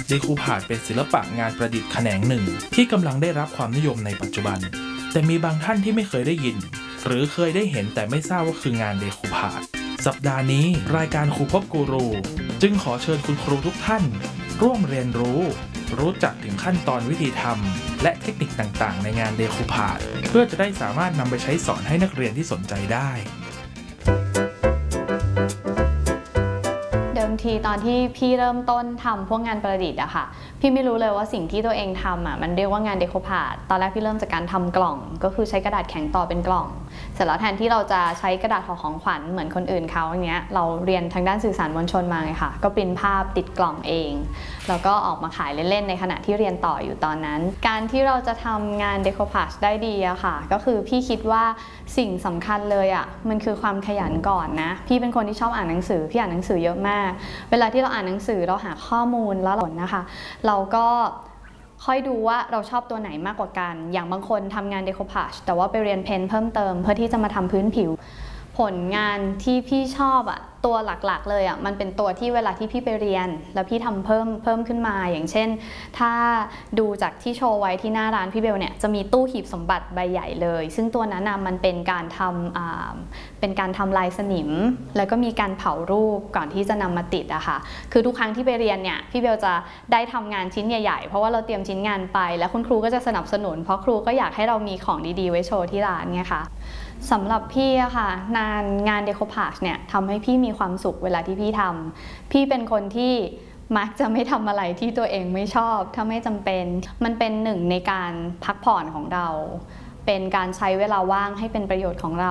เดคูพาร์ตเป็นศิลปะงานประดิษฐ์แขนงหนึ่งที่กำลังได้รับความนิยมในปัจจุบันแต่มีบางท่านที่ไม่เคยได้ยินหรือเคยได้เห็นแต่ไม่ทราบว่าคืองานเดคูพาร์ตสัปดาห์นี้รายการครูพบกูรูจึงขอเชิญคุณครูทุกท่านร่วมเรียนรู้จักถึงขั้นตอนวิธีทำและเทคนิคต่างๆในงานเดคูพาร์ตเพื่อจะได้สามารถนำไปใช้สอนให้นักเรียนที่สนใจได้เดิมทีตอนที่พี่เริ่มต้นทำพวกงานประดิษฐ์อะค่ะพี่ไม่รู้เลยว่าสิ่งที่ตัวเองทำอะมันเรียกว่างานเดโคพาร์ตตอนแรกพี่เริ่มจากการทำกล่องก็คือใช้กระดาษแข็งต่อเป็นกล่องเสร็จแล้วแทนที่เราจะใช้กระดาษห่อของขวัญเหมือนคนอื่นเขาอย่างเงี้ยเราเรียนทางด้านสื่อสารมวลชนมาไงค่ะก็ปริ้นภาพติดกล่องเองแล้วก็ออกมาขายเล่นๆในขณะที่เรียนต่ออยู่ตอนนั้นการที่เราจะทำงานเดโคพาร์ตได้ดีอะค่ะก็คือพี่คิดว่าสิ่งสำคัญเลยอะมันคือความขยันก่อนนะพี่เป็นคนที่ชอบอ่านหนังสือพี่อ่านหนังสือเยอะมากเวลาที่เราอ่านหนังสือเราหาข้อมูลแล้วหล่นนะคะเราก็ค่อยดูว่าเราชอบตัวไหนมากกว่ากันอย่างบางคนทำงานเดโคพาร์ตแต่ว่าไปเรียนเพนเพิ่มเติมเพื่อที่จะมาทำพื้นผิวผลงานที่พี่ชอบอะตัวหลักๆเลยอะมันเป็นตัวที่เวลาที่พี่ไปเรียนแล้วพี่ทำเพิ่มขึ้นมาอย่างเช่นถ้าดูจากที่โชว์ไว้ที่หน้าร้านพี่เบลเนี่ยจะมีตู้หีบสมบัติใบใหญ่เลยซึ่งตัวนั้นนะมันเป็นการทำลายสนิมแล้วก็มีการเผารูปก่อนที่จะนำมาติดอะค่ะคือทุกครั้งที่ไปเรียนเนี่ยพี่เบลจะได้ทำงานชิ้นใหญ่ๆเพราะว่าเราเตรียมชิ้นงานไปแล้วคุณครูก็จะสนับสนุนเพราะครูก็อยากให้เรามีของดีๆไว้โชว์ที่ร้านไงคะสำหรับพี่อะค่ะงานเดโคพาร์ตเนี่ยทำให้พี่มีความสุขเวลาที่พี่ทำพี่เป็นคนที่มักจะไม่ทำอะไรที่ตัวเองไม่ชอบถ้าไม่จำเป็นมันเป็นหนึ่งในการพักผ่อนของเราเป็นการใช้เวลาว่างให้เป็นประโยชน์ของเรา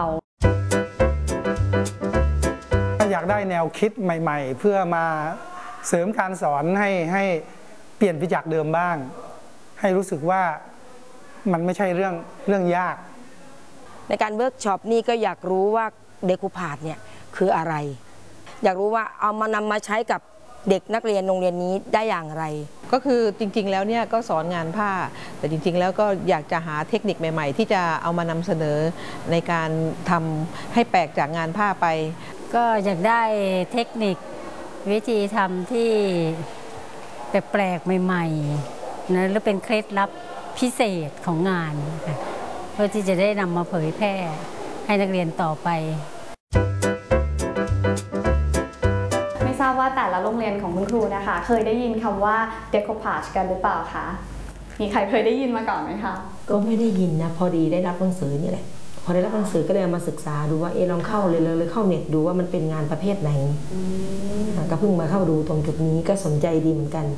อยากได้แนวคิดใหม่ๆเพื่อมาเสริมการสอนให้เปลี่ยนไปจากเดิมบ้างให้รู้สึกว่ามันไม่ใช่เรื่องยากในการเวิร์กช็อปนี่ก็อยากรู้ว่าเดคูพาร์ตเนี่ยคืออะไรอยากรู้ว่าเอามานำมาใช้กับเด็กนักเรียนโรงเรียนนี้ได้อย่างไรก็คือจริงๆแล้วเนี่ยก็สอนงานผ้าแต่จริงๆแล้วก็อยากจะหาเทคนิคใหม่ๆที่จะเอามานำเสนอในการทำให้แปลกจากงานผ้าไปก็อยากได้เทคนิควิธีทำที่แปลกๆใหม่ๆนะหรือเป็นเคล็ดลับพิเศษของงานเพื่อที่จะได้นำมาเผยแพร่ให้นักเรียนต่อไปไม่ทราบว่าแต่ละโรงเรียนของคุณครูนะคะเคยได้ยินคำว่าเดโคพาร์ตกันหรือเปล่าคะมีใครเคยได้ยินมาก่อนไหมคะก็ไม่ได้ยินนะพอดีได้รับหนังสือนี่แหละพอได้รับหนังสือก็เลยมาศึกษาดูว่าลองเข้าเลยเข้าเน็ตดูว่ามันเป็นงานประเภทไหนก็เพิ่งมาเข้าดูตรงจุดนี้ก็สนใจดีเหมือนกัน